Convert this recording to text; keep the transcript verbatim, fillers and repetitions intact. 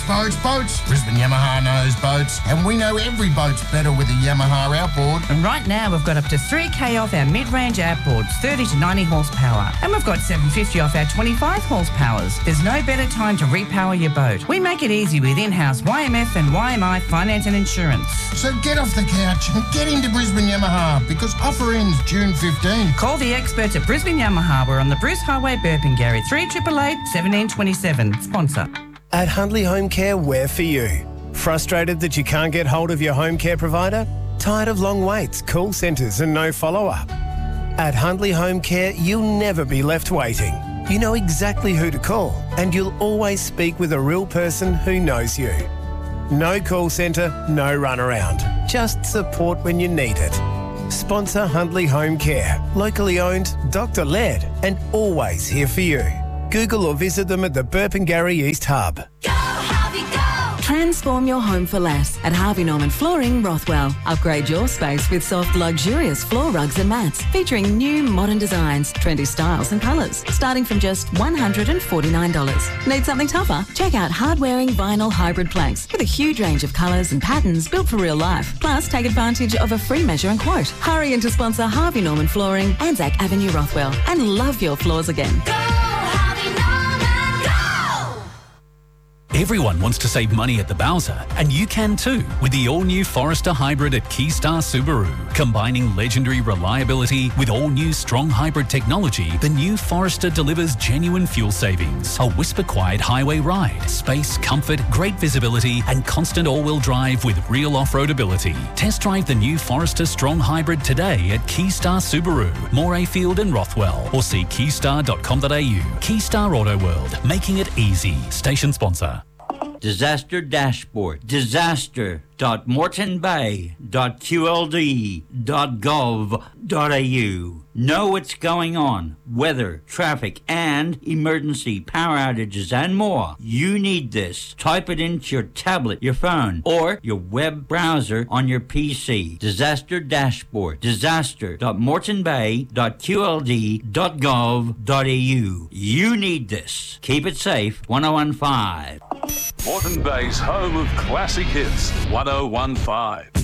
boats, boats. Brisbane Yamaha knows boats, and we know every boat's better with a Yamaha outboard. And right now we've got up to three K off our mid-range outboards, thirty to ninety horsepower. And we've got seven hundred fifty off our twenty-five horsepowers. There's no better time to repower your boat. We make it easy with in-house Y M F and Y M I finance and insurance. So get off the couch and get into Brisbane Yamaha, because offer ends June fifteenth. Call the experts at Brisbane Yamaha. We're on the Bruce Highway, Burpengary, three eight eight eight, one seven two seven. Sponsor. At Hundley Home Care, we're for you. Frustrated that you can't get hold of your home care provider? Tired of long waits, call centres and no follow-up? At Hundley Home Care, you'll never be left waiting. You know exactly who to call, and you'll always speak with a real person who knows you. No call centre, no runaround. Just support when you need it. Sponsor Hundley Home Care. Locally owned, doctor-led, and always here for you. Google or visit them at the Burpengary East Hub. Go, Harvey, go! Transform your home for less at Harvey Norman Flooring, Rothwell. Upgrade your space with soft, luxurious floor rugs and mats featuring new modern designs, trendy styles and colours, starting from just one hundred forty-nine dollars. Need something tougher? Check out hard-wearing vinyl hybrid planks with a huge range of colours and patterns built for real life. Plus, take advantage of a free measure and quote. Hurry in to sponsor Harvey Norman Flooring, Anzac Avenue, Rothwell, and love your floors again. Go, Harvey Norman, go! Everyone wants to save money at the Bowser, and you can too with the all-new Forester Hybrid at Keystar Subaru. Combining legendary reliability with all-new strong hybrid technology, the new Forester delivers genuine fuel savings, a whisper-quiet highway ride, space, comfort, great visibility, and constant all-wheel drive with real off-road ability. Test drive the new Forester Strong Hybrid today at Keystar Subaru, Morayfield and Rothwell, or see keystar dot com dot a u. Keystar Auto World, making it easy. Station sponsor. Disaster Dashboard. Disaster dot moreton bay dot q l d dot gov dot a u. Know what's going on, weather, traffic, and emergency power outages and more. You need this. Type it into your tablet, your phone, or your web browser on your P C. Disaster Dashboard. Disaster dot moreton bay dot q l d dot gov dot a u. You need this. Keep it safe. one oh one five. Moreton Bay's home of classic hits, one oh one five.